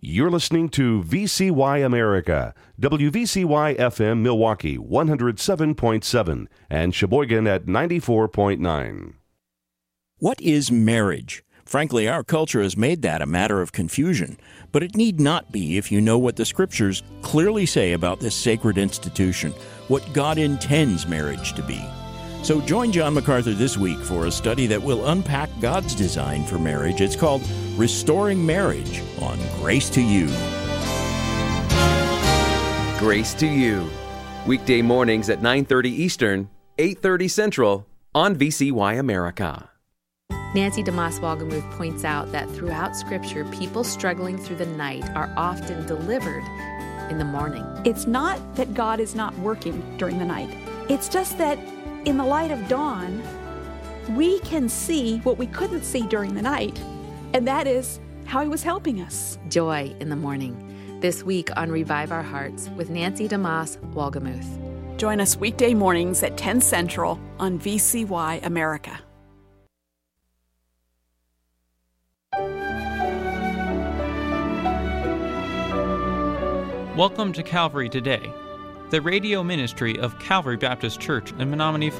You're listening to VCY America, WVCY FM Milwaukee 107.7 and Sheboygan at 94.9. What is marriage? Frankly, our culture has made that a matter of confusion, but it need not be if you know what the Scriptures clearly say about this sacred institution, what God intends marriage to be. So join John MacArthur this week for a study that will unpack God's design for marriage. It's called Restoring Marriage on Grace to You. Grace to You. Weekday mornings at 9:30 Eastern, 8:30 Central on VCY America. Nancy DeMoss Wolgemuth points out that throughout Scripture, people struggling through the night are often delivered in the morning. It's not that God is not working during the night. It's just that in the light of dawn, we can see what we couldn't see during the night, and that is how He was helping us. Joy in the morning. This week on Revive Our Hearts with Nancy DeMoss Wolgemuth. Join us weekday mornings at 10 Central on VCY America. Welcome to Calvary Today, the radio ministry of Calvary Baptist Church in Menominee Falls.